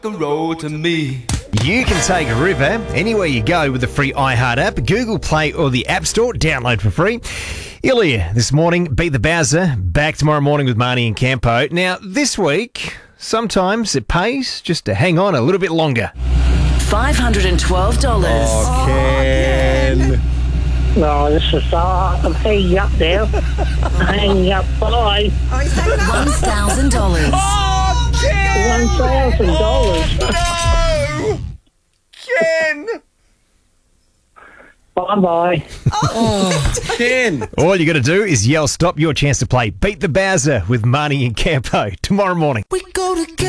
roll to me. You can take a river anywhere you go with the free iHeart app, Google Play or the App Store. Download for free. Ilya this morning, Beat the Bowser. Back tomorrow morning with Marnie and Campo. Now, this week, sometimes it pays just to hang on a little bit longer. $512. Oh, Ken. No, this is I'm hanging up now. I'm hanging up. Bye. $1,000. Oh, Ken! $1,000. No! Ken! Bye-bye. Ken! All you got to do is yell stop. Your chance to play Beat the Bowser with Marnie and Campo tomorrow morning. We go together.